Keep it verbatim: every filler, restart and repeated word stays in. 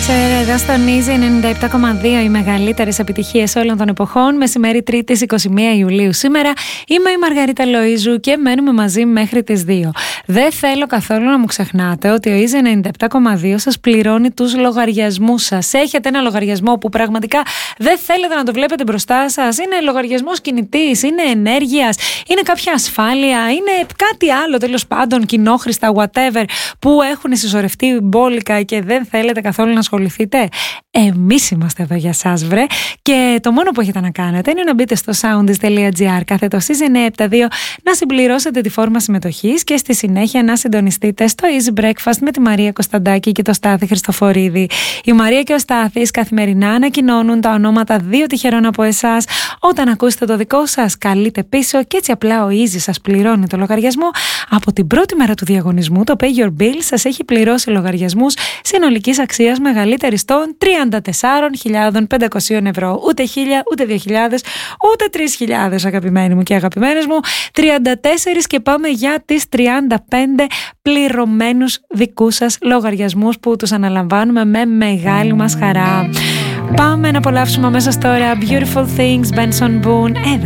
Dancer, εδώ στον Easy ενενήντα επτά κόμμα δύο, οι μεγαλύτερες επιτυχίες όλων των εποχών. Μεσημέρι Τρίτης εικοστή πρώτη Ιουλίου σήμερα. Είμαι η Μαργαρίτα Λοΐζου και μένουμε μαζί μέχρι τις δύο. Δεν θέλω καθόλου να μου ξεχνάτε ότι ο Easy ενενήντα επτά κόμμα δύο σας πληρώνει τους λογαριασμούς σας. Έχετε ένα λογαριασμό που πραγματικά δεν θέλετε να το βλέπετε μπροστά σας. Είναι λογαριασμός κινητής, είναι ενέργειας, είναι κάποια ασφάλεια, είναι κάτι άλλο τέλος πάντων, κοινόχρηστα, whatever, που έχουν συσσωρευτεί μπόλικα και δεν θέλετε καθόλου να ασχοληθείτε. Εμείς είμαστε εδώ για σας, βρε. Και το μόνο που έχετε να κάνετε είναι να μπείτε στο soundis.gr κάθετο Easy εννιακόσια εβδομήντα δύο, να συμπληρώσετε τη φόρμα συμμετοχής και στη συνέχεια να συντονιστείτε στο Easy Breakfast με τη Μαρία Κωνσταντάκη και το Στάθη Χριστοφορίδη. Η Μαρία και ο Στάθης καθημερινά ανακοινώνουν τα ονόματα δύο τυχερών από εσάς. Όταν ακούσετε το δικό σας, καλείτε πίσω και έτσι απλά ο Easy σας πληρώνει το λογαριασμό. Από την πρώτη μέρα του διαγωνισμού, το Pay Your Bill σας έχει πληρώσει λογαριασμούς συνολικής αξίας μεγαλύτερης των τριάντα τέσσερις χιλιάδες πεντακόσια ευρώ. Ούτε χίλια, ούτε δύο χιλιάδες, ούτε τρεις χιλιάδες, αγαπημένοι μου και αγαπημένες μου. τριάντα τέσσερα και πάμε για τις τριάντα πέντε πληρωμένους δικούς σας λογαριασμούς που τους αναλαμβάνουμε με μεγάλη μας χαρά. Πάμε να απολαύσουμε αμέσως τώρα Beautiful Things, Benson Boone, εδώ